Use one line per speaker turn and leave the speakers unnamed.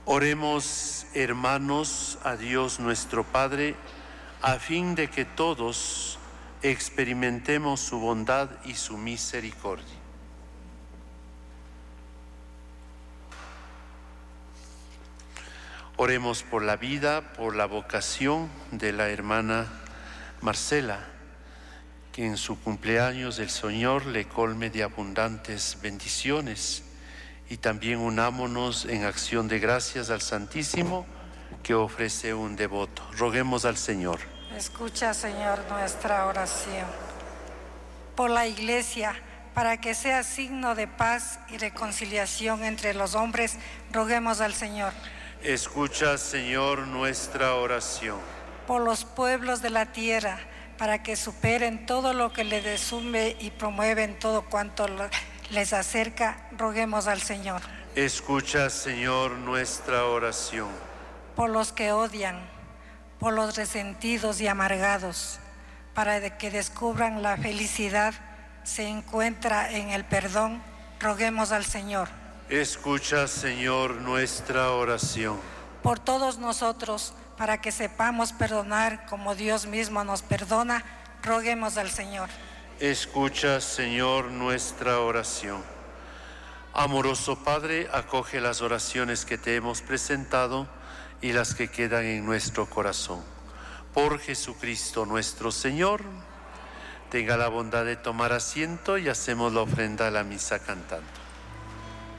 Oremos, hermanos, a Dios nuestro Padre, a fin de que todos experimentemos su bondad y su misericordia. Oremos por la vida, por la vocación de la hermana Marcela, que en su cumpleaños el Señor le colme de abundantes bendiciones, y también unámonos en acción de gracias al Santísimo que ofrece un devoto. Roguemos al Señor.
Escucha, Señor, nuestra oración. Por la Iglesia, para que sea signo de paz y reconciliación entre los hombres, roguemos al Señor.
Escucha, Señor, nuestra oración.
Por los pueblos de la tierra, para que superen todo lo que les desume y promueven todo cuanto les acerca, roguemos al Señor.
Escucha, Señor, nuestra oración.
Por los que odian, por los resentidos y amargados, para que descubran la felicidad se encuentra en el perdón, roguemos al Señor.
Escucha, Señor, nuestra oración.
Por todos nosotros, para que sepamos perdonar como Dios mismo nos perdona, roguemos al Señor.
Escucha, Señor, nuestra oración. Amoroso Padre, acoge las oraciones que te hemos presentado y las que quedan en nuestro corazón. Por Jesucristo nuestro Señor, tenga la bondad de tomar asiento y hacemos la ofrenda a la misa cantando.